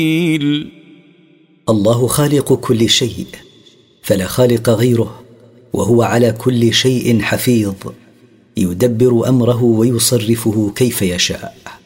الله خالق كل شيء فلا خالق غيره، وهو على كل شيء حفيظ يدبر أمره ويصرفه كيف يشاء.